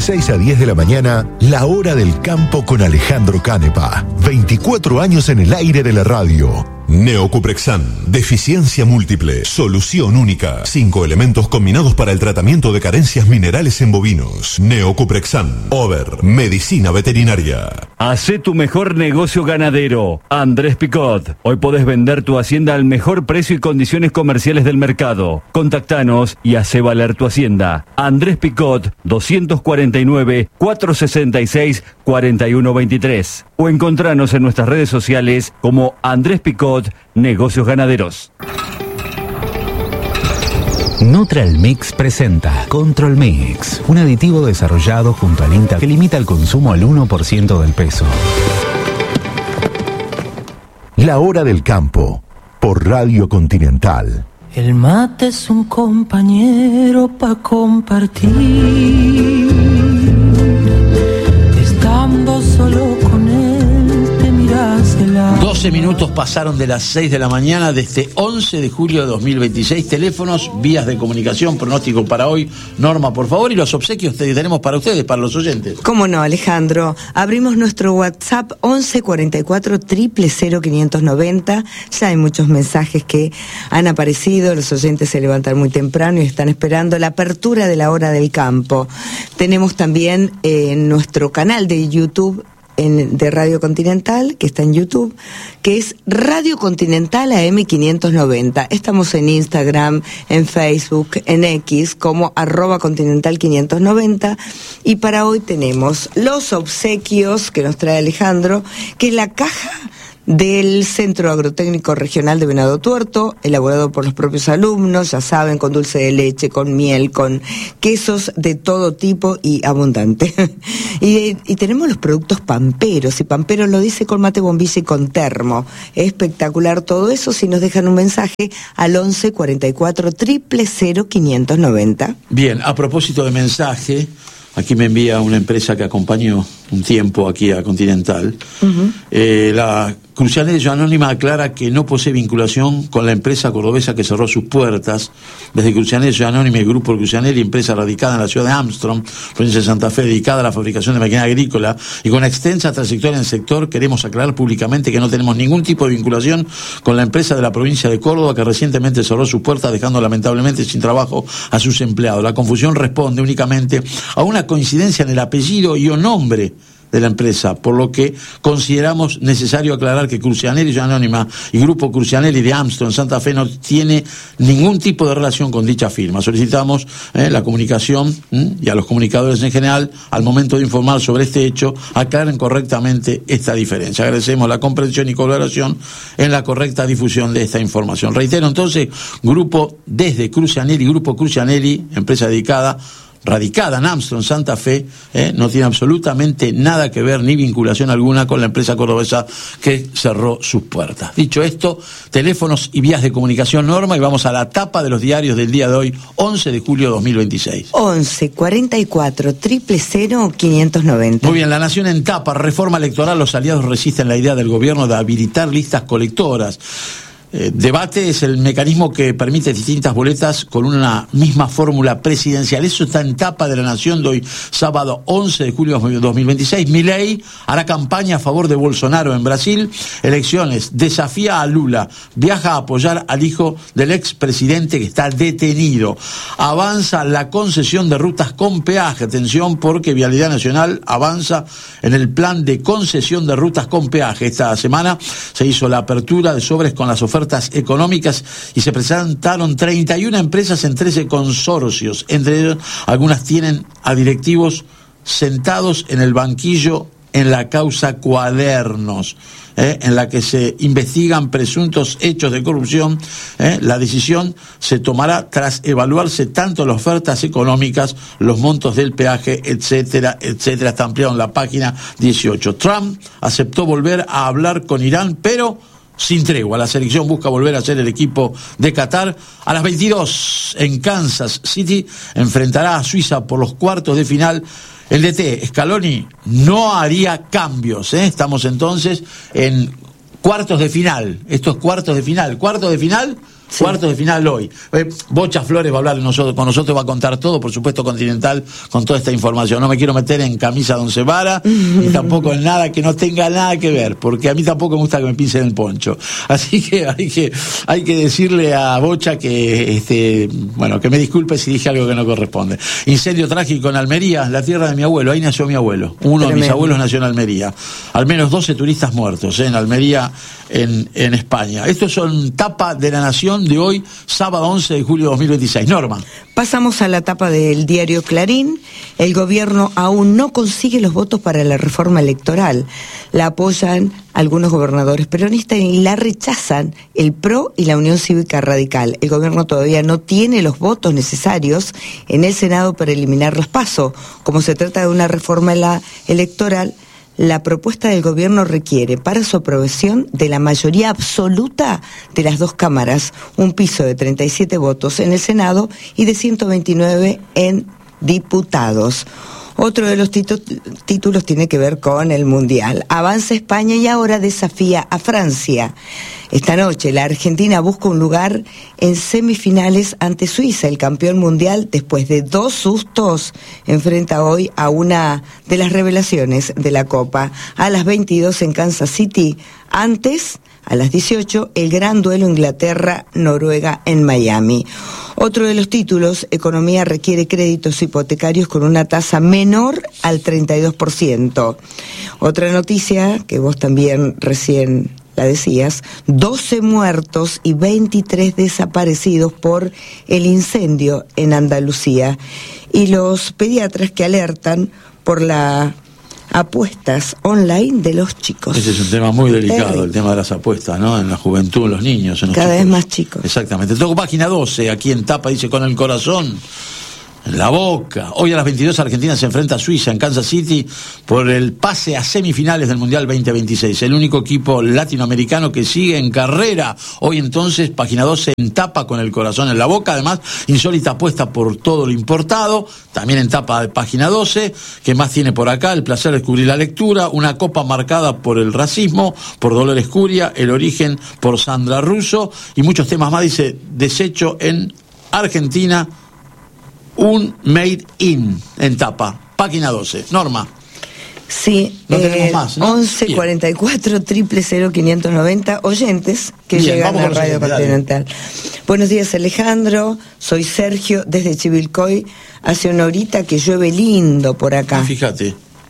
6 a 10 de la mañana, La Hora del Campo con Alejandro Canepa. 24 años en el aire de la radio. Neocuprexan, deficiencia múltiple, solución única. 5 elementos combinados para el tratamiento de carencias minerales en bovinos. Neocuprexan, Over, medicina veterinaria. Hacé tu mejor negocio ganadero. Andrés Picot. Hoy podés vender tu hacienda al mejor precio y condiciones comerciales del mercado. Contactanos y hacé valer tu hacienda. Andrés Picot, 249-466-4123. O encontranos en nuestras redes sociales como Andrés Picot Negocios Ganaderos. Neutral Mix presenta Control Mix, un aditivo desarrollado junto al INTA que limita el consumo al 1% del peso. La Hora del Campo, por Radio Continental. El mate es un compañero pa' compartir. Estando solo con él, te miras el agua. 12 minutos pasaron de las 6 de la mañana de este 11 de julio de 2026. Teléfonos, vías de comunicación, pronóstico para hoy. Norma, por favor, y los obsequios que tenemos para ustedes, para los oyentes. ¿Cómo no, Alejandro? Abrimos nuestro WhatsApp 11 44 000 590. Ya hay muchos mensajes que han aparecido. Los oyentes se levantan muy temprano y están esperando la apertura de la Hora del Campo. Tenemos también en nuestro canal de YouTube de Radio Continental, que está en YouTube, que es Radio Continental AM 590. Estamos en Instagram, en Facebook, en X, como @Continental 590. Y para hoy tenemos los obsequios que nos trae Alejandro, que es la caja del Centro Agrotécnico Regional de Venado Tuerto, elaborado por los propios alumnos, ya saben, con dulce de leche, con miel, con quesos de todo tipo y abundante. y tenemos los productos pamperos, y Pampero lo dice con mate, bombilla y con termo. Es espectacular todo eso. Si nos dejan un mensaje al 11 44 000 590. Bien, a propósito de mensaje, aquí me envía una empresa que acompañó un tiempo aquí a Continental. La Crucianelli Anónima aclara que no posee vinculación con la empresa cordobesa que cerró sus puertas. Desde Crucianelli Anónima y el Grupo Crucianelli, empresa radicada en la ciudad de Armstrong, provincia de Santa Fe, dedicada a la fabricación de maquinaria agrícola y con extensa trayectoria en el sector, queremos aclarar públicamente que no tenemos ningún tipo de vinculación con la empresa de la provincia de Córdoba que recientemente cerró sus puertas, dejando lamentablemente sin trabajo a sus empleados. La confusión responde únicamente a una coincidencia en el apellido y o nombre de la empresa, por lo que consideramos necesario aclarar que Crucianelli Anónima y Grupo Crucianelli de Armstrong, Santa Fe, no tiene ningún tipo de relación con dicha firma. Solicitamos la comunicación y a los comunicadores en general, al momento de informar sobre este hecho, aclaren correctamente esta diferencia. Agradecemos la comprensión y colaboración en la correcta difusión de esta información. Reitero entonces, Grupo Crucianelli, empresa radicada en Armstrong, Santa Fe, no tiene absolutamente nada que ver ni vinculación alguna con la empresa cordobesa que cerró sus puertas. Dicho esto, teléfonos y vías de comunicación, Norma, y vamos a la tapa de los diarios del día de hoy, 11 de julio de 2026. 11 44 000 590. Muy bien, La Nación en tapa: reforma electoral, los aliados resisten la idea del gobierno de habilitar listas colectoras. Debate es el mecanismo que permite distintas boletas con una misma fórmula presidencial. Eso está en tapa de La Nación de hoy, sábado 11 de julio de 2026. Milei hará campaña a favor de Bolsonaro en Brasil. Elecciones, desafía a Lula, viaja a apoyar al hijo del expresidente que está detenido. Avanza la concesión de rutas con peaje. Atención, porque Vialidad Nacional avanza en el plan de concesión de rutas con peaje. Esta semana se hizo la apertura de sobres con las ofertas económicas y se presentaron 31 empresas en 13 consorcios. Entre ellos, algunas tienen a directivos sentados en el banquillo en la causa Cuadernos, en la que se investigan presuntos hechos de corrupción. La decisión se tomará tras evaluarse tanto las ofertas económicas, los montos del peaje, etcétera, etcétera. Está ampliado en la página 18. Trump aceptó volver a hablar con Irán, pero sin tregua. La selección busca volver a ser el equipo de Qatar. A las 22 en Kansas City enfrentará a Suiza por los cuartos de final. El DT Scaloni no haría cambios. Estamos entonces en cuartos de final. Esto es cuartos de final. Cuartos de final Sí. Cuartos de final hoy. Bocha Flores va a hablar con nosotros, va a contar todo, por supuesto Continental, con toda esta información. No me quiero meter en camisa de once varas, ni tampoco en nada que no tenga nada que ver, porque a mí tampoco me gusta que me pisen el poncho. Así que hay que decirle a Bocha que que me disculpe si dije algo que no corresponde. Incendio trágico en Almería, la tierra de mi abuelo, ahí nació mi abuelo. Uno de mis abuelos nació en Almería. Al menos 12 turistas muertos en Almería, en España. Estos son tapa de La Nación de hoy, sábado 11 de julio de 2026. Norma. Pasamos a la tapa del diario Clarín. El gobierno aún no consigue los votos para la reforma electoral. La apoyan algunos gobernadores peronistas y la rechazan el PRO y la Unión Cívica Radical. El gobierno todavía no tiene los votos necesarios en el Senado para eliminar las PASO. Como se trata de una reforma electoral, la propuesta del gobierno requiere para su aprobación de la mayoría absoluta de las dos cámaras, un piso de 37 votos en el Senado y de 129 en diputados. Otro de los títulos tiene que ver con el Mundial. Avanza España y ahora desafía a Francia. Esta noche la Argentina busca un lugar en semifinales ante Suiza. El campeón mundial, después de 2 sustos, enfrenta hoy a una de las revelaciones de la Copa. A las 22 en Kansas City. Antes, a las 18, el gran duelo Inglaterra-Noruega en Miami. Otro de los títulos, economía requiere créditos hipotecarios con una tasa menor al 32%. Otra noticia, que vos también recién la decías, 12 muertos y 23 desaparecidos por el incendio en Andalucía. Y los pediatras que alertan por las apuestas online de los chicos. Ese es un tema muy delicado, el tema de las apuestas, ¿no? En la juventud, en los niños. En los cada chicos. vez más chicos. Exactamente. Tengo página 12, aquí en tapa dice con el corazón en la boca. Hoy a las 22 Argentina se enfrenta a Suiza en Kansas City por el pase a semifinales del Mundial 2026. El único equipo latinoamericano que sigue en carrera. Hoy entonces, página 12 en tapa con el corazón en la boca. Además, insólita apuesta por todo lo importado. También en tapa de página 12. ¿Qué más tiene por acá? El placer de descubrir la lectura. Una copa marcada por el racismo, por Dolores Curia. El origen por Sandra Russo. Y muchos temas más. Dice, desecho en Argentina. Un made in en tapa, página 12. Norma. Sí, no tenemos más, ¿no? 11 44 000 590 oyentes que Bien, llegan a Radio Continental. Dale. Buenos días, Alejandro. Soy Sergio desde Chivilcoy. Hace una horita que llueve lindo por acá. Fíjate.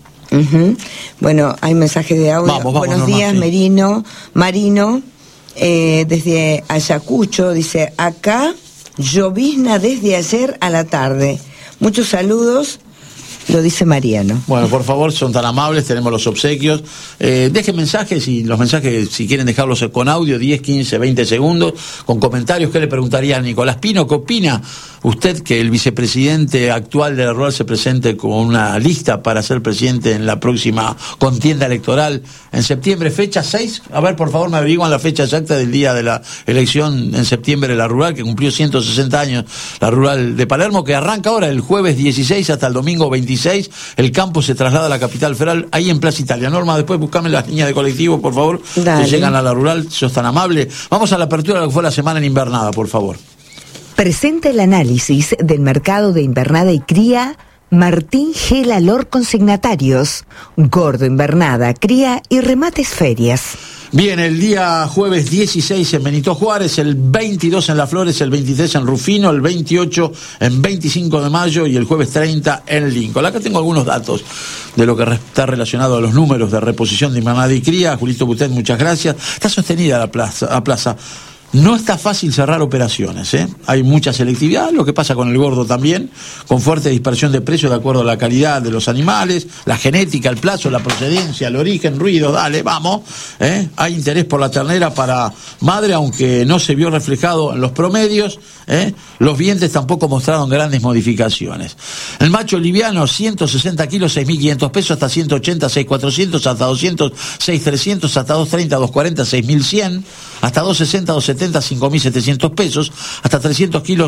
Bueno, hay mensajes de audio. Vamos, Buenos Norma, días, sí. Marino. Desde Ayacucho, dice, acá llovizna desde ayer a la tarde. Muchos saludos, lo dice Mariano. Bueno, por favor, son tan amables, tenemos los obsequios. Dejen mensajes, y los mensajes, si quieren dejarlos con audio, 10, 15, 20 segundos, con comentarios. ¿Qué le preguntaría a Nicolás Pino? ¿Qué opina usted que el vicepresidente actual de la Rural se presente con una lista para ser presidente en la próxima contienda electoral en septiembre? Fecha 6. A ver, por favor, me averiguan la fecha exacta del día de la elección en septiembre de la Rural, que cumplió 160 años la Rural de Palermo, que arranca ahora el jueves 16 hasta el domingo 26. El campo se traslada a la capital federal, ahí en Plaza Italia. Norma, después buscame las líneas de colectivo, por favor, Dale. que llegan a la Rural, sos tan amable. Vamos a la apertura de lo que fue la semana en invernada, por favor. Presenta el análisis del mercado de invernada y cría Martín G. Lalor Consignatarios. Gordo, invernada, cría y remates ferias. Bien, el día jueves 16 en Benito Juárez, el 22 en Las Flores, el 23 en Rufino, el 28 en 25 de mayo y el jueves 30 en Lincoln. Acá tengo algunos datos de lo que está relacionado a los números de reposición de invernada y cría. Julito Butet, muchas gracias. Está sostenida la plaza. No está fácil cerrar operaciones, ¿eh? Hay mucha selectividad, lo que pasa con el gordo también, con fuerte dispersión de precios de acuerdo a la calidad de los animales, la genética, el plazo, la procedencia, el origen, ruido, dale, vamos. Hay interés por la ternera para madre, aunque no se vio reflejado en los promedios. Los vientres tampoco mostraron grandes modificaciones. El macho liviano, 160 kilos, 6.500 pesos, hasta 180, 6.400, hasta 200, 6.300, hasta 230, 240, 6.100, hasta 260, 270, 5.700 pesos, hasta 300 kilos,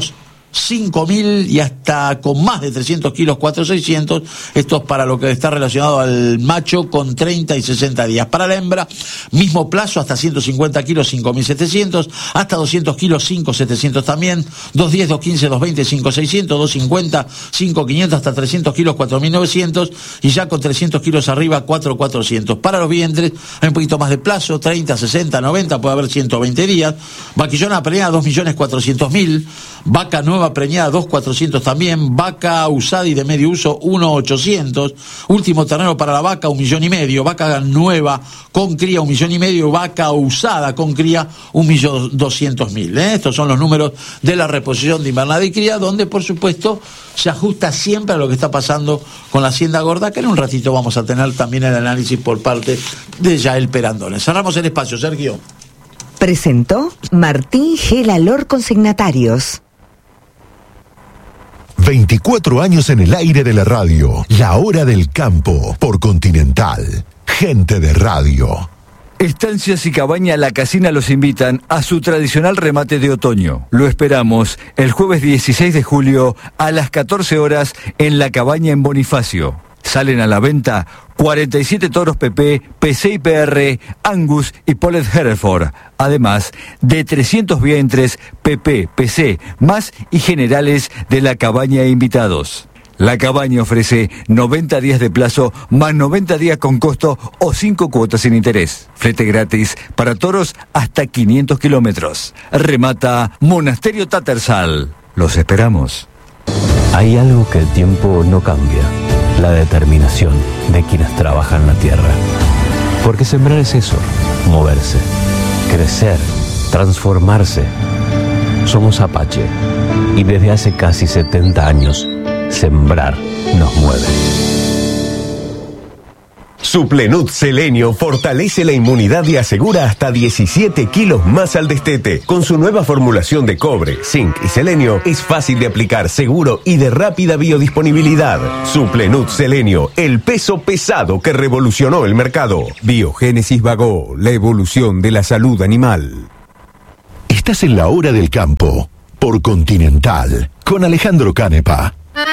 5.000 y hasta con más de 300 kilos 4.600. Esto es para lo que está relacionado al macho con 30 y 60 días. Para la hembra, mismo plazo, hasta 150 kilos 5.700, hasta 200 kilos 5.700 también, 2.10, 2.15, 2.20, 5.600, 2.50, 5.500, hasta 300 kilos 4.900 y ya con 300 kilos arriba 4.400. Para los vientres hay un poquito más de plazo, 30, 60, 90, puede haber 120 días. Vaquillona preñada 2.400.000, vaca nueva preñada 2.400 también, vaca usada y de medio uso 1.800, último ternero para la vaca 1,5 millones, vaca nueva con cría 1,5 millones, vaca usada con cría 1.200.000. Estos son los números de la reposición de invernada y cría, donde por supuesto se ajusta siempre a lo que está pasando con la hacienda gorda, que en un ratito vamos a tener también el análisis por parte de Yael Perandone. Cerramos el espacio, Sergio. Presentó Martín Gela Lor Consignatarios. 24 años en el aire de la radio. La hora del campo por Continental. Gente de radio. Estancias y Cabaña La Casina los invitan a su tradicional remate de otoño. Lo esperamos el jueves 16 de julio a las 14 horas en La Cabaña en Bonifacio. Salen a la venta 47 toros PP, PC y PR, Angus y Polled Hereford. Además de 300 vientres PP, PC, más y generales de La Cabaña e invitados. La Cabaña ofrece 90 días de plazo más 90 días con costo o 5 cuotas sin interés. Flete gratis para toros hasta 500 kilómetros. Remata Monasterio Tattersall. Los esperamos. Hay algo que el tiempo no cambia. La determinación de quienes trabajan la tierra. Porque sembrar es eso, moverse, crecer, transformarse. Somos Apache y desde hace casi 70 años, sembrar nos mueve. Suplenut Selenio fortalece la inmunidad y asegura hasta 17 kilos más al destete. Con su nueva formulación de cobre, zinc y selenio, es fácil de aplicar, seguro y de rápida biodisponibilidad. Suplenut Selenio, el peso pesado que revolucionó el mercado. Biogénesis Bagó, la evolución de la salud animal. Estás en la hora del campo por Continental con Alejandro Canepa.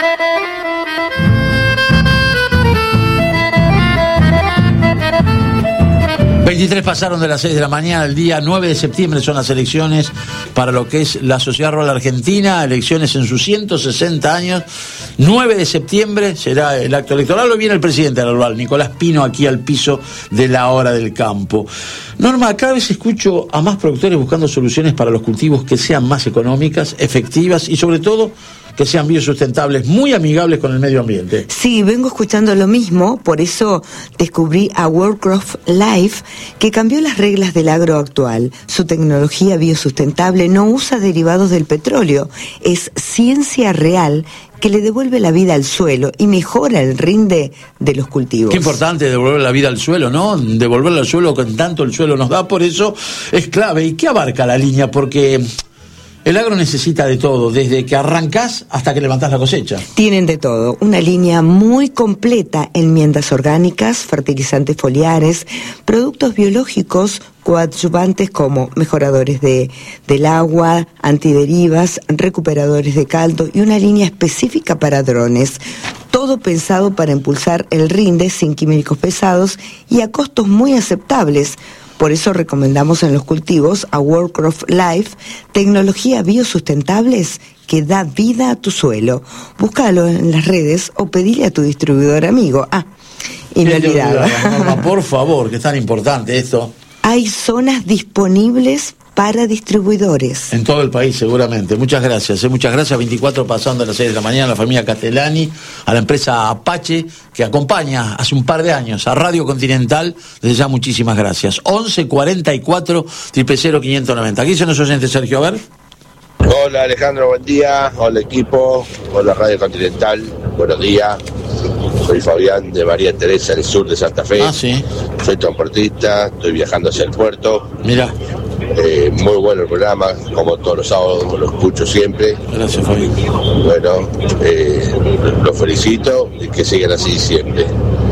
23 pasaron de las 6 de la mañana, el día 9 de septiembre son las elecciones para lo que es la Sociedad Rural Argentina, elecciones en sus 160 años. 9 de septiembre será el acto electoral. Hoy viene el presidente de la Rural, Nicolás Pino, aquí al piso de la hora del campo. Norma, cada vez escucho a más productores buscando soluciones para los cultivos que sean más económicas, efectivas y sobre todo que sean biosustentables, muy amigables con el medio ambiente. Sí, vengo escuchando lo mismo, por eso descubrí a Worldcroft Life, que cambió las reglas del agro actual. Su tecnología biosustentable no usa derivados del petróleo, es ciencia real que le devuelve la vida al suelo y mejora el rinde de los cultivos. Qué importante devolver la vida al suelo, ¿no? Devolverle al suelo con tanto el suelo nos da, por eso es clave. ¿Y qué abarca la línea? Porque el agro necesita de todo, desde que arrancás hasta que levantás la cosecha. Tienen de todo, una línea muy completa, enmiendas orgánicas, fertilizantes foliares, productos biológicos, coadyuvantes como mejoradores del agua, antiderivas, recuperadores de caldo y una línea específica para drones. Todo pensado para impulsar el rinde sin químicos pesados y a costos muy aceptables. Por eso recomendamos en los cultivos a Worldcroft Life, tecnología biosustentables que da vida a tu suelo. Búscalo en las redes o pedile a tu distribuidor amigo. Y me olvidaba. Norma, por favor, que es tan importante esto. Hay zonas disponibles para distribuidores. En todo el país, seguramente. Muchas gracias. Muchas gracias. 24 pasando a las 6 de la mañana a la familia Castellani, a la empresa Apache, que acompaña hace un par de años a Radio Continental. Desde ya, muchísimas gracias. 11 44 000 590. Aquí son los oyentes, Sergio, a ver. Hola Alejandro, buen día. Hola equipo. Hola Radio Continental. Buenos días. Soy Fabián de María Teresa, en el sur de Santa Fe. Sí. Soy transportista, estoy viajando hacia el puerto. Mira. Muy bueno el programa, como todos los sábados lo escucho siempre. Gracias, Fabián. Bueno, los felicito y que sigan así siempre.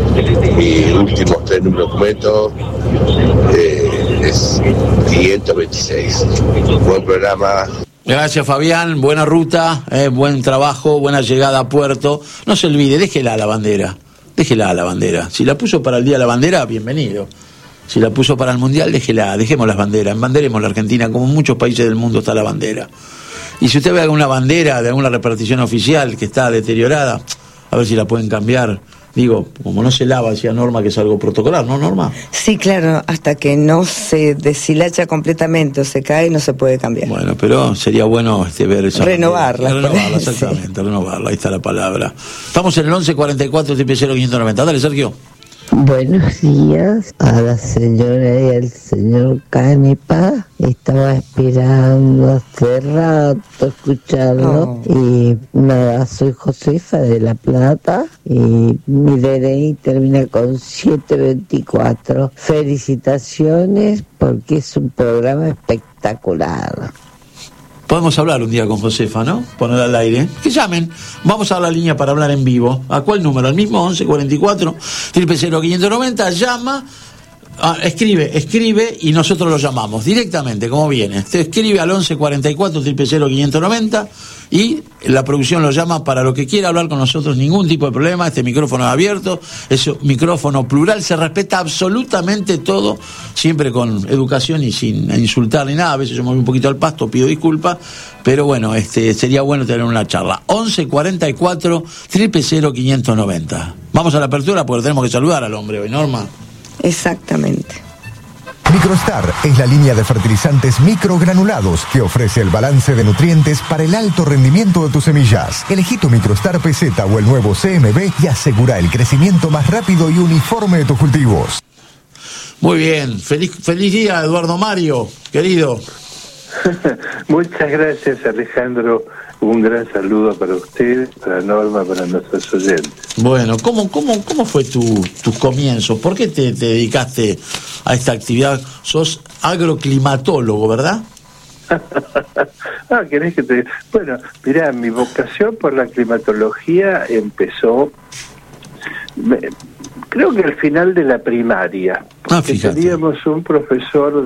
Mi últimos 3 números de documento es 526. Buen programa. Gracias, Fabián. Buena ruta, buen trabajo, buena llegada a puerto. No se olvide, déjela a la bandera. Déjela a la bandera. Si la puso para el Día de la Bandera, bienvenido. Si la puso para el Mundial, déjela, dejemos las banderas. Embanderemos la Argentina, como en muchos países del mundo está la bandera. Y si usted ve alguna bandera de alguna repartición oficial que está deteriorada, a ver si la pueden cambiar. Digo, como no se lava, decía Norma, que es algo protocolar, ¿no, Norma? Sí, claro, hasta que no se deshilacha completamente o se cae, no se puede cambiar. Bueno, pero sería bueno ver esa... Renovarla. Renovarla, exactamente, sí. Renovarla, ahí está la palabra. Estamos en el 1144-00590. Dale, Sergio. Buenos días a la señora y al señor Canepa. Estaba esperando hace rato escucharlo. Y nada, soy Josefa de La Plata y mi DNI termina con 724. Felicitaciones porque es un programa espectacular. Podemos hablar un día con Josefa, ¿no? Poner al aire. Que llamen. Vamos a dar la línea para hablar en vivo. ¿A cuál número? Al mismo 1144-00590. Llama, escribe y nosotros lo llamamos directamente, como viene. Usted escribe al 1144-00590 y la producción lo llama para lo que quiera hablar con nosotros. Ningún tipo de problema. Este micrófono es abierto. Es un micrófono plural. Se respeta absolutamente todo, siempre con educación y sin insultar ni nada. A veces yo me voy un poquito al pasto, pido disculpas, pero bueno, sería bueno tener una charla. 1144-00590. Vamos a la apertura porque tenemos que saludar al hombre hoy, Norma. Exactamente. Microstar es la línea de fertilizantes microgranulados que ofrece el balance de nutrientes para el alto rendimiento de tus semillas. Elegí tu Microstar PZ o el nuevo CMB y asegura el crecimiento más rápido y uniforme de tus cultivos. Muy bien, feliz día, Eduardo Mario, querido. Muchas gracias, Alejandro. Un gran saludo para usted, para Norma, para nuestros oyentes. Bueno, ¿cómo fue tus comienzos? ¿Por qué te dedicaste a esta actividad? Sos agroclimatólogo, ¿verdad? ¿Querés que te...? Bueno, mirá, mi vocación por la climatología empezó, creo que al final de la primaria. Teníamos un profesor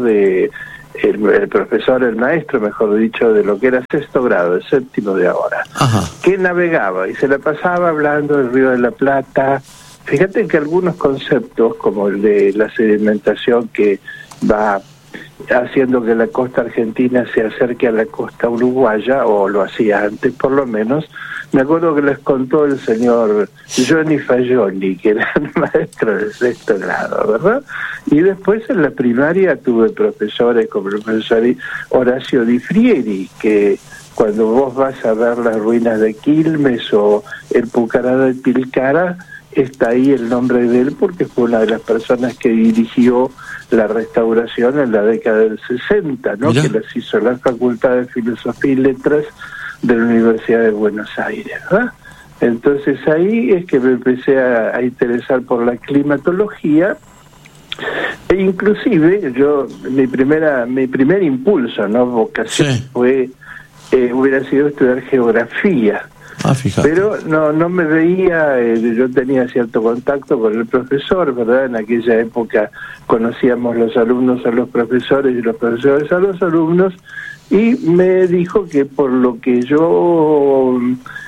el maestro, mejor dicho, de lo que era sexto grado, el séptimo de ahora, que navegaba y se la pasaba hablando del Río de la Plata. Fíjate que algunos conceptos, como el de la sedimentación que va haciendo que la costa argentina se acerque a la costa uruguaya, o lo hacía antes por lo menos, me acuerdo que les contó el señor Johnny Fagioli, que era el maestro del sexto grado, ¿verdad? Y después en la primaria tuve profesores como el profesor Horacio Di Frieri, que cuando vos vas a ver las ruinas de Quilmes o el Pucará de Pilcara, está ahí el nombre de él porque fue una de las personas que dirigió la restauración en la década del 60, ¿no? Que las hizo la Facultad de Filosofía y Letras de la Universidad de Buenos Aires, ¿verdad? Entonces ahí es que me empecé a interesar por la climatología, e inclusive mi primer impulso, ¿no? Vocación fue hubiera sido estudiar geografía. Pero no me veía, yo tenía cierto contacto con el profesor, ¿verdad? En aquella época conocíamos los alumnos a los profesores y los profesores a los alumnos, y me dijo que por lo que yo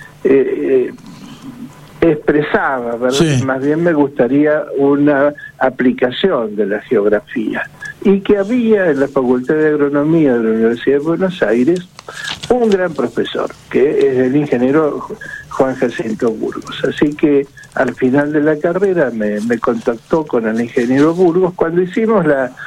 expresaba, ¿verdad? Más bien me gustaría una aplicación de la geografía, y que había en la Facultad de Agronomía de la Universidad de Buenos Aires un gran profesor, que es el ingeniero Juan Jacinto Burgos. Así que al final de la carrera me contactó con el ingeniero Burgos cuando hicimos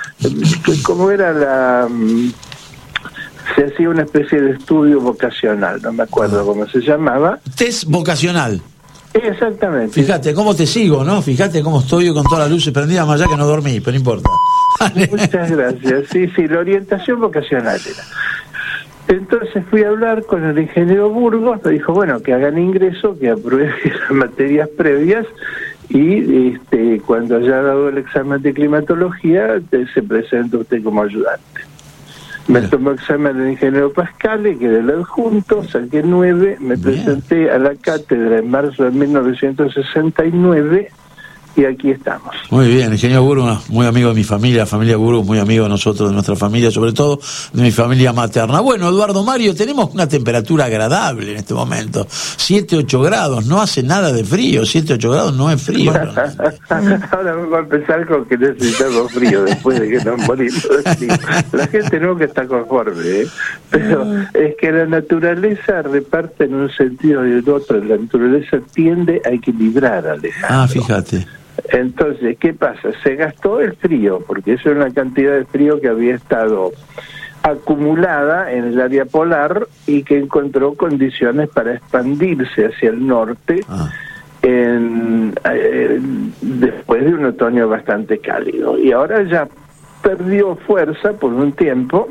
se hacía una especie de estudio vocacional, no me acuerdo cómo se llamaba. Test vocacional. Exactamente. Fíjate cómo te sigo, ¿no? Fíjate cómo estoy con todas las luces prendidas, más allá que no dormí, pero no importa. Muchas gracias. Sí, la orientación vocacional era. Entonces fui a hablar con el ingeniero Burgos, me dijo, bueno, que hagan ingreso, que aprueben las materias previas, y cuando haya dado el examen de climatología, se presenta usted como ayudante. Me tomó examen del ingeniero Pascale, que era el adjunto, saqué 9, me presenté a la cátedra en marzo de 1969, y aquí estamos. Muy bien, ingeniero Burgos, muy amigo de mi familia Burgos, muy amigo de nosotros, de nuestra familia, sobre todo de mi familia materna. Bueno, Eduardo Mario, tenemos una temperatura agradable en este momento, 7-8 grados, no hace nada de frío, 7-8 grados no es frío. Ahora vamos a empezar con que necesitamos frío después de que nos morimos de frío. La gente nunca está conforme, pero es que la naturaleza reparte en un sentido y en otro. La naturaleza tiende a equilibrar, Alejandro. Fíjate. Entonces, ¿qué pasa? Se gastó el frío, porque eso es una cantidad de frío que había estado acumulada en el área polar y que encontró condiciones para expandirse hacia el norte después de un otoño bastante cálido. Y ahora ya perdió fuerza por un tiempo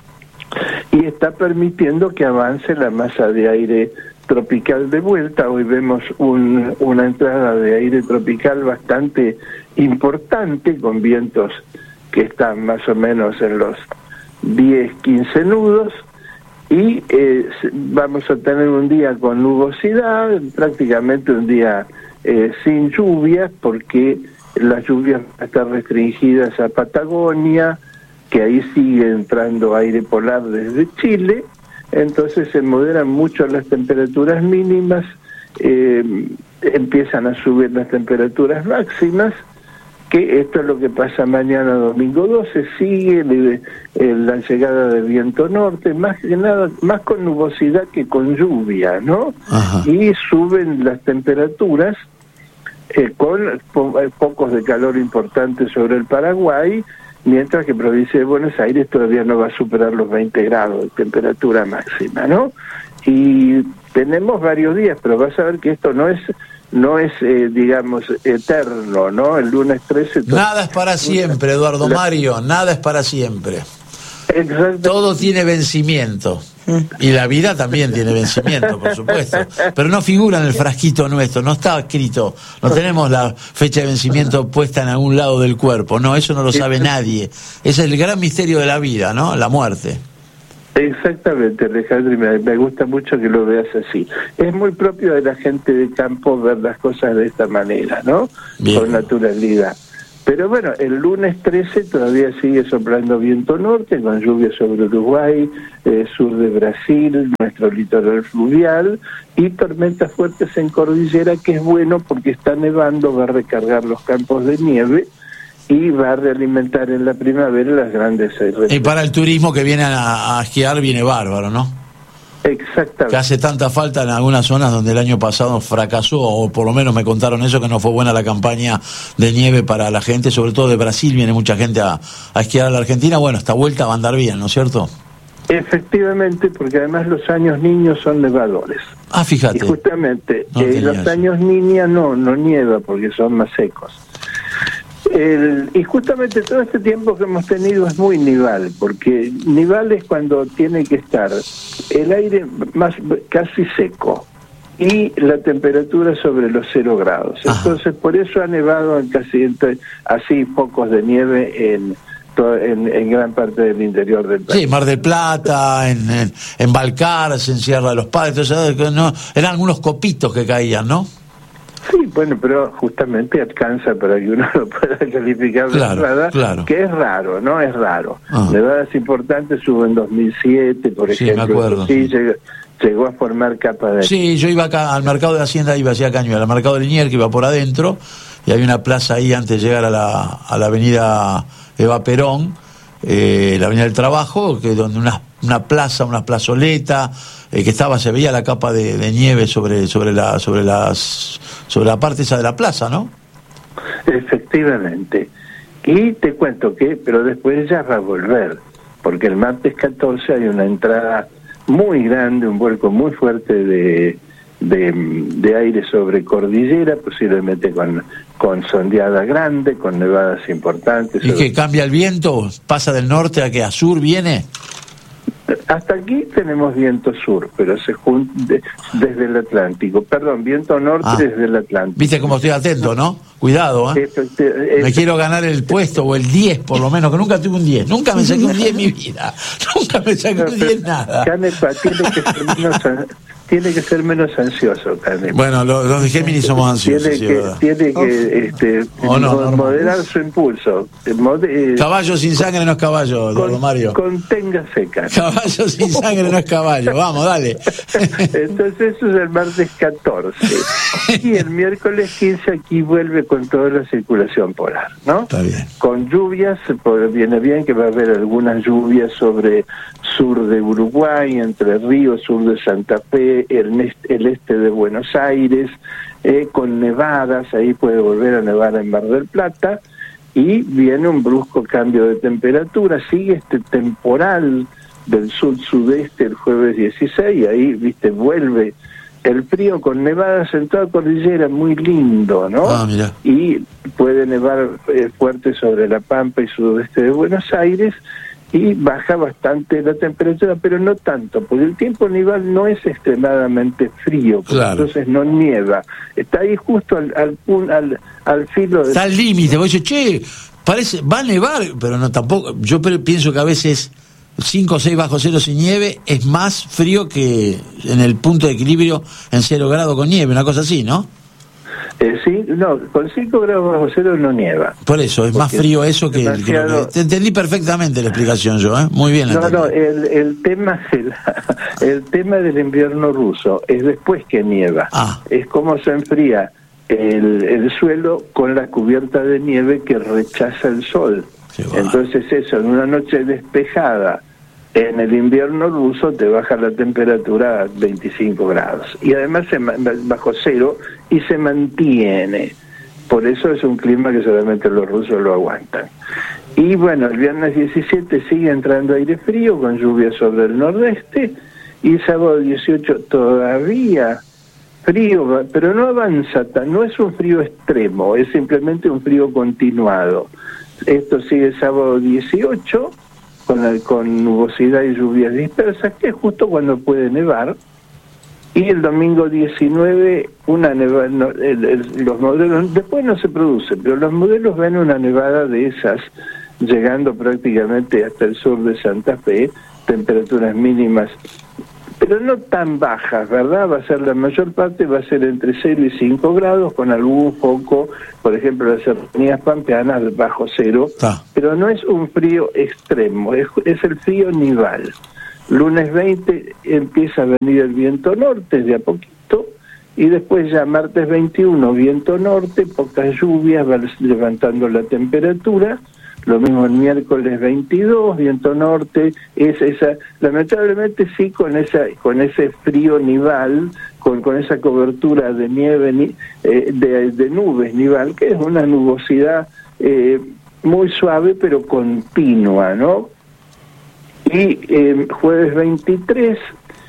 y está permitiendo que avance la masa de aire tropical de vuelta. Hoy vemos una entrada de aire tropical bastante importante, con vientos que están más o menos en los 10-15 nudos, y vamos a tener un día con nubosidad, prácticamente un día sin lluvias, porque las lluvias van a estar restringidas a Patagonia, que ahí sigue entrando aire polar desde Chile. Entonces se moderan mucho las temperaturas mínimas, empiezan a subir las temperaturas máximas, que esto es lo que pasa mañana domingo 12, sigue la llegada del viento norte, más que nada, más con nubosidad que con lluvia, ¿no? Y suben las temperaturas con pocos de calor importantes sobre el Paraguay, mientras que provincia de Buenos Aires todavía no va a superar los 20 grados de temperatura máxima, ¿no? Y tenemos varios días, pero vas a ver que esto no es digamos, eterno, ¿no? El lunes 13... Nada es para siempre, Eduardo Mario, nada es para siempre. Exacto. Todo tiene vencimiento. Y la vida también tiene vencimiento, por supuesto. Pero no figura en el frasquito nuestro, no está escrito, no tenemos la fecha de vencimiento puesta en algún lado del cuerpo. No, eso no lo sabe nadie. Es el gran misterio de la vida, ¿no? La muerte. Exactamente, Alejandro, y me gusta mucho que lo veas así. Es muy propio de la gente de campo ver las cosas de esta manera, ¿no? Bien. Con naturalidad. Pero bueno, el lunes 13 todavía sigue soplando viento norte, con lluvia sobre Uruguay, sur de Brasil, nuestro litoral fluvial, y tormentas fuertes en cordillera, que es bueno porque está nevando, va a recargar los campos de nieve y va a realimentar en la primavera las grandes... Y para el turismo que viene a esquiar viene bárbaro, ¿no? Exactamente. Que hace tanta falta en algunas zonas donde el año pasado fracasó, o por lo menos me contaron eso, que no fue buena la campaña de nieve para la gente, sobre todo de Brasil, viene mucha gente a esquiar a la Argentina. Bueno, esta vuelta va a andar bien, ¿no es cierto? Efectivamente, porque además los años niños son nevadores. Fíjate. Y justamente, los años niña no nieva porque son más secos. Y justamente todo este tiempo que hemos tenido es muy nival, porque nival es cuando tiene que estar el aire más casi seco y la temperatura sobre los 0 grados. Entonces, por eso ha nevado en casi así pocos de nieve en gran parte del interior del país. Sí, Mar del Plata, en Balcarce, en Sierra de los Padres, eran algunos copitos que caían, ¿no? Sí, bueno, pero justamente alcanza para que uno lo pueda calificar de nevada, que es raro, ¿no? Es raro. Nevadas importantes hubo en 2007, por ejemplo. Sí, me acuerdo. Sí, llegó a formar capa de... Sí, yo iba acá al mercado de Hacienda, iba hacia Cañuelas, al mercado de Liniers, que iba por adentro, y hay una plaza ahí antes de llegar a la avenida Eva Perón, la avenida del Trabajo, que donde una plaza, una plazoleta, que se veía la capa de nieve sobre la parte esa de la plaza, ¿no? Efectivamente. Y te cuento pero después ya va a volver, porque el martes 14 hay una entrada muy grande, un vuelco muy fuerte de aire sobre cordillera, posiblemente con sondeada grande, con nevadas importantes. ¿Y que cambia el viento? ¿Pasa del norte a que a sur viene? Hasta aquí tenemos viento sur, pero se desde el Atlántico. Perdón, viento norte desde el Atlántico. Viste cómo estoy atento, ¿no? Cuidado, ¿eh? Me quiero ganar el puesto o el 10, por lo menos, que nunca tuve un 10. Nunca me saqué un 10 en mi vida. Nunca me saqué un 10 nada. Canepa, tiene que ser menos ansioso, Carmen. Bueno, los de Géminis somos ansiosos. Tiene que moderar su impulso. Caballo sin sangre no es caballo, don Mario. Conténgase, Carmen. Caballo sin sangre no es caballo. Vamos, dale. Entonces eso es el martes 14. Y el miércoles 15 aquí vuelve con toda la circulación polar, ¿no? Está bien. Con lluvias, viene bien que va a haber algunas lluvias sobre sur de Uruguay, Entre Ríos, sur de Santa Fe, el este de Buenos Aires, con nevadas, ahí puede volver a nevar en Mar del Plata, y viene un brusco cambio de temperatura, sigue este temporal del sur-sudeste el jueves 16, y ahí, viste, vuelve el frío con nevadas en toda cordillera, muy lindo, ¿no? Mira. Y puede nevar fuerte sobre La Pampa y sudeste de Buenos Aires, y baja bastante la temperatura, pero no tanto, porque el tiempo nival no es extremadamente frío, claro. Entonces no nieva, está ahí justo al filo de... Está al límite, vos dices, parece, va a nevar, pero no tampoco, yo pienso que a veces 5 o 6 bajo cero sin nieve es más frío que en el punto de equilibrio en 0 grados con nieve, una cosa así, ¿no? Sí, no, con 5 grados bajo cero no nieva. Por eso, es más frío eso que... Te entendí perfectamente la explicación yo, muy bien. El tema del invierno ruso es después que nieva. Es como se enfría el suelo con la cubierta de nieve que rechaza el sol. Entonces eso, en una noche despejada, en el invierno ruso te baja la temperatura a 25 grados y además bajo cero y se mantiene. Por eso es un clima que solamente los rusos lo aguantan. Y bueno, el viernes 17 sigue entrando aire frío con lluvia sobre el nordeste, y sábado 18 todavía frío, pero no avanza, no es un frío extremo, es simplemente un frío continuado. Esto sigue sábado 18 con nubosidad y lluvias dispersas, que es justo cuando puede nevar, y el domingo 19 una nevada, los modelos, después no se produce, pero los modelos ven una nevada de esas, llegando prácticamente hasta el sur de Santa Fe, temperaturas mínimas, pero no tan bajas, ¿verdad? Va a ser la mayor parte, va a ser entre 0 y 5 grados, con algún foco, por ejemplo, las serranías pampeanas bajo cero, pero no es un frío extremo, es el frío nival. Lunes 20 empieza a venir el viento norte de a poquito, y después ya martes 21 viento norte, pocas lluvias, va levantando la temperatura. Lo mismo el miércoles 22, viento norte, lamentablemente sí, con ese frío nival, con esa cobertura de nieve, de nubes nival, que es una nubosidad muy suave pero continua, ¿no? Y jueves 23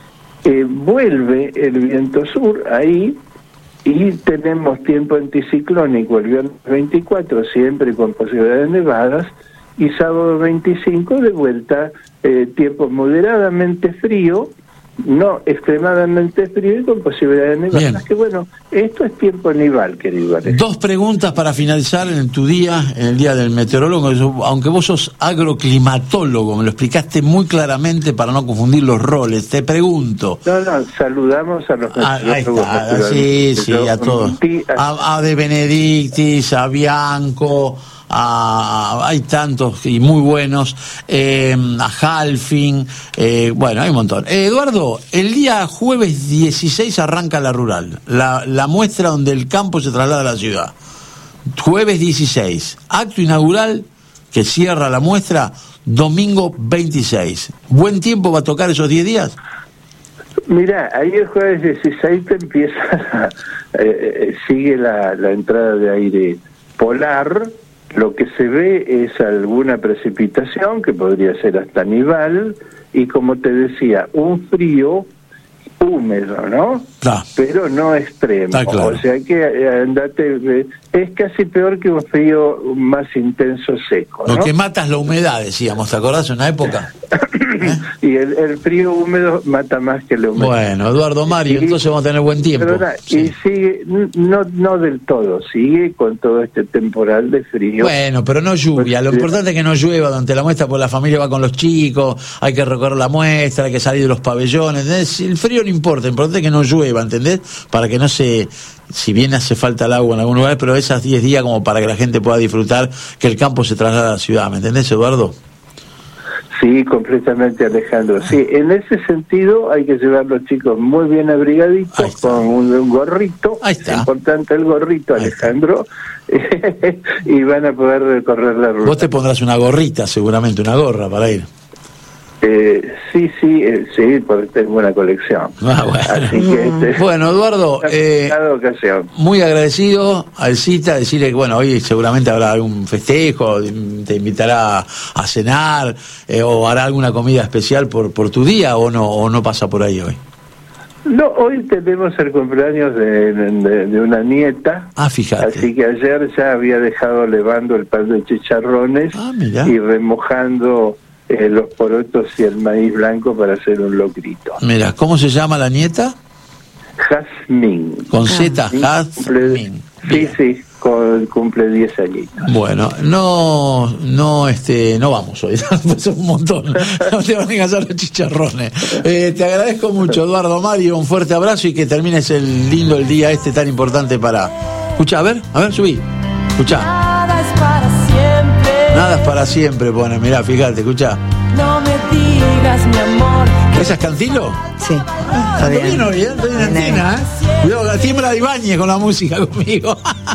vuelve el viento sur ahí, y tenemos tiempo anticiclónico el viernes 24, siempre con posibilidad de nevadas, y sábado 25 de vuelta tiempo moderadamente frío, no extremadamente frío y con posibilidad de nevadas. Que bueno, esto es tiempo nival, querido Alex. 2 preguntas para finalizar en tu día, en el día del meteorólogo. Aunque vos sos agroclimatólogo, me lo explicaste muy claramente para no confundir los roles. Te pregunto. No, saludamos a los meteorólogos. Sí, a todos. A De Benedictis, a Bianco, hay tantos y muy buenos, a Halfing, bueno, hay un montón. Eduardo, el día jueves 16 arranca la rural, la muestra donde el campo se traslada a la ciudad. Jueves 16, acto inaugural que cierra la muestra domingo 26. ¿Buen tiempo va a tocar esos 10 días? Mira, ahí el jueves 16 te empieza, sigue la entrada de aire polar. Lo que se ve es alguna precipitación, que podría ser hasta nival, y como te decía, un frío húmedo, ¿no? Pero no extremo. Claro. O sea que andate es casi peor que un frío más intenso seco, ¿no? Lo que mata es la humedad, decíamos, ¿te acordás? En una época. Y el frío húmedo mata más que la humedad. Bueno, Eduardo Mario, entonces vamos a tener buen tiempo. Y sigue, no del todo, sigue con todo este temporal de frío. Bueno, pero no lluvia. Lo importante es que no llueva durante la muestra, porque la familia va con los chicos, hay que recorrer la muestra, hay que salir de los pabellones, ¿entendés? El frío no importa, lo importante es que no llueva, ¿entendés? Para que no se... Si bien hace falta el agua en algún lugar, pero esas 10 días como para que la gente pueda disfrutar, que el campo se traslade a la ciudad, ¿me entendés, Eduardo? Sí, completamente, Alejandro. Sí, en ese sentido hay que llevar los chicos muy bien abrigaditos con un gorrito. Ahí está. Es importante el gorrito, Alejandro. Y van a poder recorrer la ruta. Vos te pondrás una gorrita, seguramente, una gorra para ir. Sí, porque tengo una colección. Bueno. Así que bueno, Eduardo, cada ocasión. Muy agradecido al Cita, decirle que bueno, hoy seguramente habrá algún festejo, te invitará a cenar o hará alguna comida especial por tu día, o no pasa por ahí hoy. No, hoy tenemos el cumpleaños de una nieta. Fíjate. Así que ayer ya había dejado levando el pan de chicharrones y remojando los porotos y el maíz blanco para hacer un locrito. Mira, ¿cómo se llama la nieta? Jazmín. Con Z, Jazmín. Sí, cumple 10 añitos. Bueno, no vamos hoy, es un montón, no te van a hacer los chicharrones. Te agradezco mucho, Eduardo Mario, un fuerte abrazo y que termines el día tan importante para... Escuchá, a ver, subí, escuchá. Nada es para siempre. Nada es para siempre, pone, mirá, fíjate, escuchá. No me digas, mi amor. ¿Esa es Cantilo? Sí. Estoy bien hoy, estoy en antena, Cuidado, tiembla Ibáñez con la música conmigo.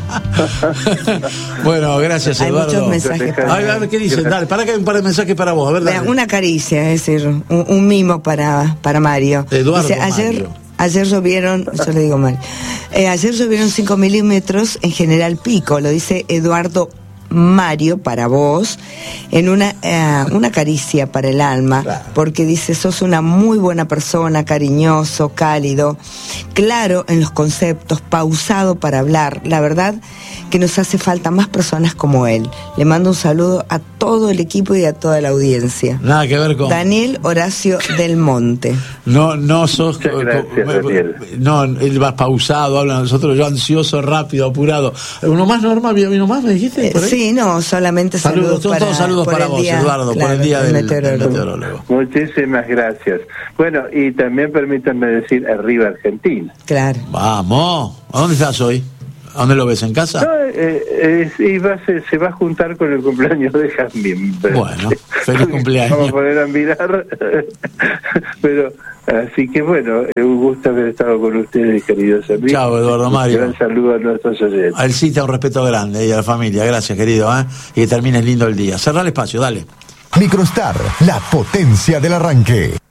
Bueno, gracias, Eduardo. Hay muchos mensajes. A ver, ¿qué dicen? Dale, para que hay un par de mensajes para vos, a ver, dale. Una caricia, es decir, un mimo para Mario. Eduardo Dice, ayer llovieron, yo le digo mal, ayer llovieron 5 milímetros en General Pico, lo dice Eduardo Mario, para vos, en una caricia para el alma, porque dice, sos una muy buena persona, cariñoso, cálido, claro en los conceptos, pausado para hablar. La verdad que nos hace falta más personas como él. Le mando un saludo a todo el equipo y a toda la audiencia. Nada que ver con... Daniel Horacio del Monte. No sos... Gracias, Daniel. No, él va pausado, habla a nosotros, yo ansioso, rápido, apurado. ¿Uno más normal? ¿Uno más me dijiste? ¿Por ahí? Sí, no, solamente saludos para... Todos saludos para vos, Eduardo, por el día del meteorólogo. Muchísimas gracias. Bueno, y también permítanme decir, arriba Argentina. Claro. Vamos. ¿A dónde estás hoy? ¿A dónde lo ves? ¿En casa? No, se va a juntar con el cumpleaños de Jazmín. Bueno, feliz cumpleaños. Vamos a poner a mirar. Pero, así que bueno, un gusto haber estado con ustedes, queridos amigos. Chao, Eduardo Mario. Un gran saludo a nuestros oyentes. Al Cita, un respeto grande y a la familia. Gracias, querido. Y que termines lindo el día. Cerrá el espacio, dale. Microstar, la potencia del arranque.